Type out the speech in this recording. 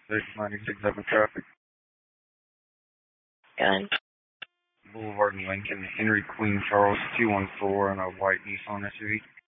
696 open traffic. Good. Boulevard in Lincoln, Henry Queen Charles 214 on a white Nissan SUV.